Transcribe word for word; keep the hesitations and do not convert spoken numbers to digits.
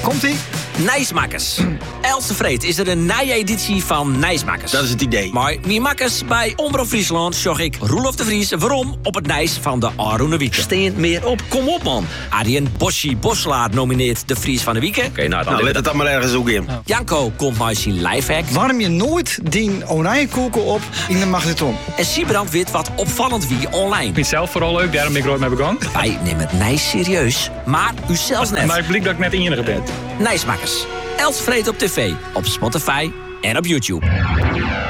Komt-ie? Nijsmakers. Elste vreed is er een nij-editie van Nijsmakers. Dat is het idee. Maar mijn makkers bij Omroep Friesland zag ik Roelof de Vries waarom op het Nijs van de Aroene Wieken. Steent meer op, kom op man. Arjen Boschi Boslaar nomineert de Vries van de Wieken. Oké, nou dan let het dan maar ergens ook in. Janko komt maar zijn lifehack. Warm je nooit die oranje koeken op in de magnetron. En Siebrand weet wat opvallend wie online. Ik vind het zelf vooral leuk, daarom ben ik er ooit mee begonnen. Wij nemen het Nijs serieus, maar u zelfs net. Maar ik blik dat ik net enige ben. Nijsmakers. Els vreed op tv, op Spotify en op YouTube.